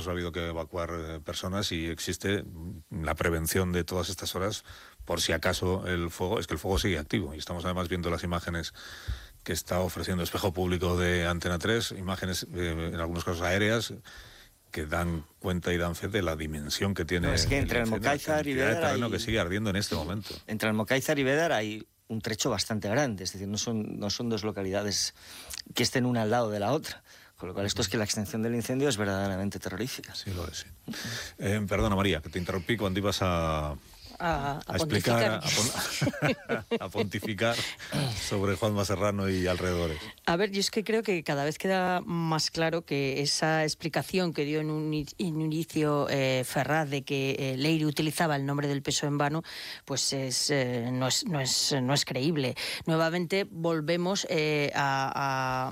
ha habido que evacuar personas y existe la prevención de todas estas horas por si acaso el fuego sigue activo. Y estamos además viendo las imágenes que está ofreciendo Espejo Público de Antena 3, imágenes en algunos casos aéreas, que dan cuenta y dan fe de la dimensión que tiene. No, es que entre Almocáizar y Bédar terreno que sigue ardiendo en este momento. Entre Almocáizar y Bédar hay un trecho bastante grande, es decir, no son dos localidades que estén una al lado de la otra. Con lo cual esto es que la extensión del incendio es verdaderamente terrorífica. Sí, lo es, sí. Perdona, María, que te interrumpí cuando ibas a explicar, a pontificar sobre Juanma Serrano y alrededores. A ver, yo es que creo que cada vez queda más claro que esa explicación que dio en un inicio Ferraz de que Leire utilizaba el nombre del PSOE en vano, pues no es creíble. Nuevamente volvemos a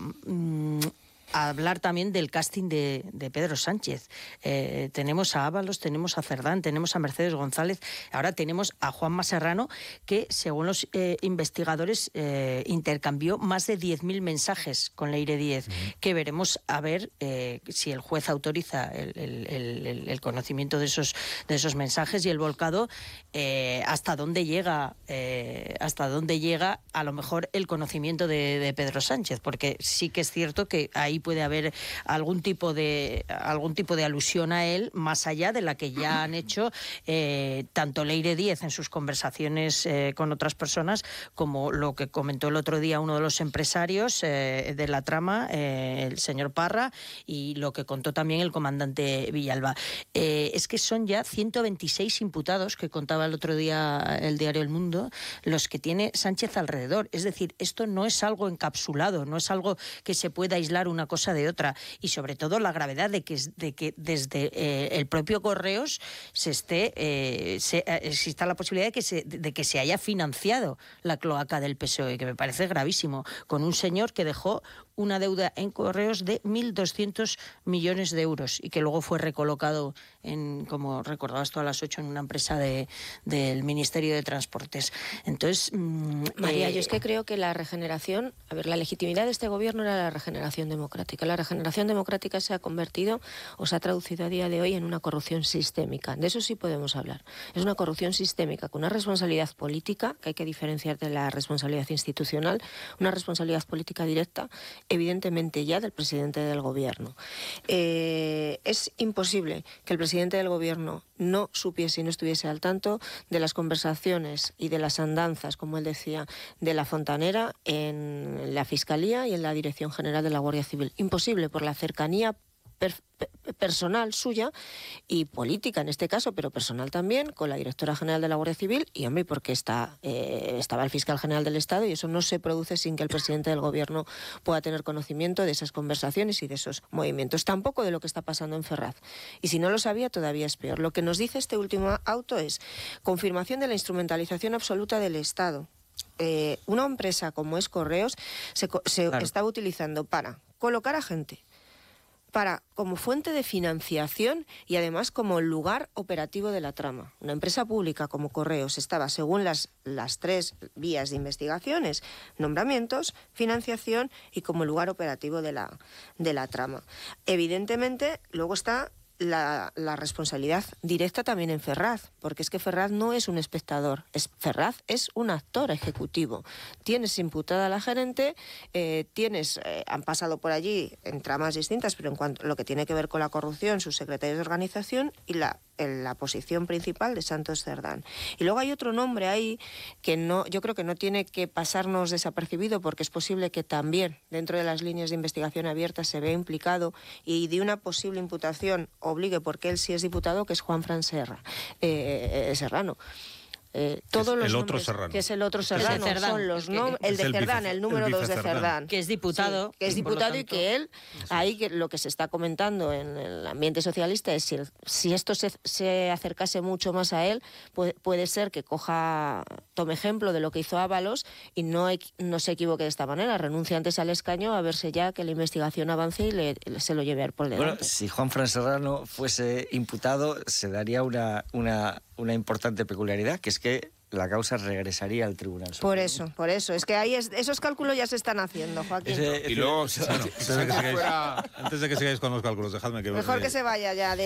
hablar también del casting de Pedro Sánchez. Tenemos a Ábalos, tenemos a Cerdán, tenemos a Mercedes González, ahora tenemos a Juanma Serrano, que según los investigadores intercambió más de 10.000 mensajes con Leire Díez, que veremos a ver si el juez autoriza el conocimiento de esos mensajes y el volcado, hasta dónde llega a lo mejor el conocimiento de Pedro Sánchez, porque sí que es cierto que ahí puede haber algún tipo de alusión a él, más allá de la que ya han hecho tanto Leire Díez en sus conversaciones con otras personas, como lo que comentó el otro día uno de los empresarios de la trama, el señor Parra, y lo que contó también el comandante Villalba. Es que son ya 126 imputados, que contaba el otro día el diario El Mundo, los que tiene Sánchez alrededor. Es decir, esto no es algo encapsulado, no es algo que se pueda aislar una cosa de otra, y sobre todo la gravedad de que desde el propio Correos exista la posibilidad de que se haya financiado la cloaca del PSOE, que me parece gravísimo, con un señor que dejó una deuda en Correos de 1.200 millones de euros y que luego fue recolocado, como recordabas tú a las 8, en una empresa del Ministerio de Transportes. Entonces, María, yo es que creo que la regeneración, la legitimidad de este gobierno era la regeneración democrática. La regeneración democrática se ha convertido o se ha traducido a día de hoy en una corrupción sistémica. De eso sí podemos hablar. Es una corrupción sistémica con una responsabilidad política, que hay que diferenciar de la responsabilidad institucional, una responsabilidad política directa, evidentemente ya del presidente del gobierno. Es imposible que el presidente del gobierno no supiese y no estuviese al tanto de las conversaciones y de las andanzas, como él decía, de la Fontanera en la Fiscalía y en la Dirección General de la Guardia Civil. Imposible, por la cercanía personal suya y política en este caso, pero personal también, con la directora general de la Guardia Civil y, hombre, porque estaba el fiscal general del Estado, y eso no se produce sin que el presidente del gobierno pueda tener conocimiento de esas conversaciones y de esos movimientos. Tampoco de lo que está pasando en Ferraz. Y si no lo sabía, todavía es peor. Lo que nos dice este último auto es confirmación de la instrumentalización absoluta del Estado. Una empresa como es Correos se estaba utilizando para colocar a gente, como fuente de financiación y además como lugar operativo de la trama. Una empresa pública como Correos estaba, según las tres vías de investigaciones, nombramientos, financiación y como lugar operativo de la trama. Evidentemente, luego está la responsabilidad directa también en Ferraz, porque es que Ferraz no es un espectador, Ferraz es un actor ejecutivo. Tienes imputada a la gerente, han pasado por allí en tramas distintas, pero en cuanto a lo que tiene que ver con la corrupción, sus secretarios de organización y la posición principal de Santos Cerdán. Y luego hay otro nombre ahí que yo creo que no tiene que pasarnos desapercibido, porque es posible que también dentro de las líneas de investigación abiertas se vea implicado y de una posible imputación obligue, porque él sí es diputado, que es Juanfran Serrano. Todos los el otro nombres, Serrano. Que es el otro Serrano, son los nombres, el de Cerdán, el número 2 de Cerdán. Que es diputado. Sí, que es diputado y que él, ahí que lo que se está comentando en el ambiente socialista es si esto se acercase mucho más a él, puede ser que tome ejemplo de lo que hizo Ábalos y no se equivoque de esta manera, renuncia antes al escaño a verse ya que la investigación avance y se lo lleve por delante. Bueno, si Juanfran Serrano fuese imputado, se daría una importante peculiaridad, que es que la causa regresaría al Tribunal Supremo. Por eso. Es que ahí esos cálculos ya se están haciendo, Joaquín. Y luego, antes de que sigáis con los cálculos, dejadme que... Mejor que se vaya ya